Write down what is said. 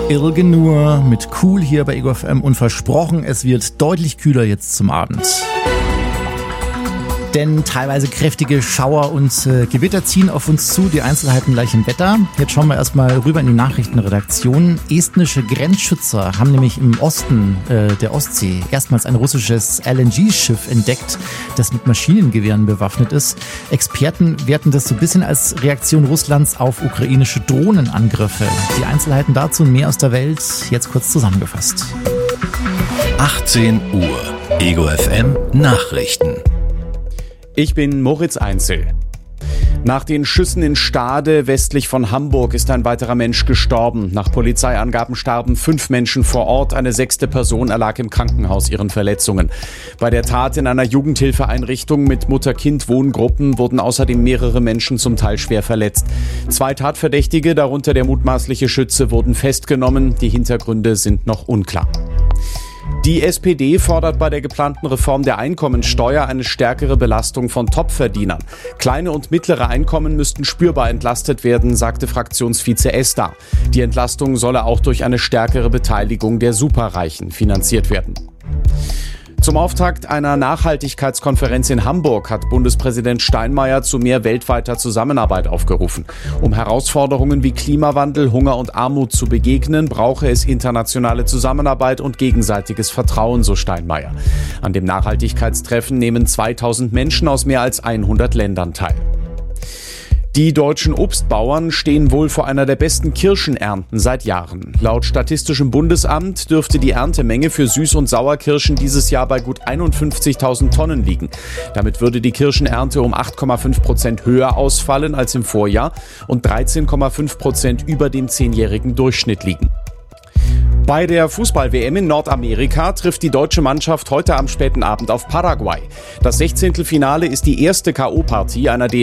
Irgen nur mit Cool hier bei Ego FM und versprochen, es wird deutlich kühler jetzt zum Abend. Denn teilweise kräftige Schauer und Gewitter ziehen auf uns zu, die Einzelheiten gleich im Wetter. Jetzt schauen wir erstmal rüber in die Nachrichtenredaktion. Estnische Grenzschützer haben nämlich im Osten der Ostsee erstmals ein russisches LNG-Schiff entdeckt, das mit Maschinengewehren bewaffnet ist. Experten werten das so ein bisschen als Reaktion Russlands auf ukrainische Drohnenangriffe. Die Einzelheiten dazu und mehr aus der Welt, jetzt kurz zusammengefasst. 18 Uhr, Ego FM Nachrichten. Ich bin Moritz Einzel. Nach den Schüssen in Stade westlich von Hamburg ist ein weiterer Mensch gestorben. Nach Polizeiangaben starben 5 Menschen vor Ort. Eine 6. Person erlag im Krankenhaus ihren Verletzungen. Bei der Tat in einer Jugendhilfeeinrichtung mit Mutter-Kind-Wohngruppen wurden außerdem mehrere Menschen zum Teil schwer verletzt. 2 Tatverdächtige, darunter der mutmaßliche Schütze, wurden festgenommen. Die Hintergründe sind noch unklar. Die SPD fordert bei der geplanten Reform der Einkommensteuer eine stärkere Belastung von Topverdienern. Kleine und mittlere Einkommen müssten spürbar entlastet werden, sagte Fraktionsvize Ester. Die Entlastung solle auch durch eine stärkere Beteiligung der Superreichen finanziert werden. Zum Auftakt einer Nachhaltigkeitskonferenz in Hamburg hat Bundespräsident Steinmeier zu mehr weltweiter Zusammenarbeit aufgerufen. Um Herausforderungen wie Klimawandel, Hunger und Armut zu begegnen, brauche es internationale Zusammenarbeit und gegenseitiges Vertrauen, so Steinmeier. An dem Nachhaltigkeitstreffen nehmen 2000 Menschen aus mehr als 100 Ländern teil. Die deutschen Obstbauern stehen wohl vor einer der besten Kirschenernten seit Jahren. Laut Statistischem Bundesamt dürfte die Erntemenge für Süß- und Sauerkirschen dieses Jahr bei gut 51.000 Tonnen liegen. Damit würde die Kirschenernte um 8,5% höher ausfallen als im Vorjahr und 13,5% über dem 10-jährigen Durchschnitt liegen. Bei der Fußball-WM in Nordamerika trifft die deutsche Mannschaft heute am späten Abend auf Paraguay. Das 16. Finale ist die erste K.O.-Partie einer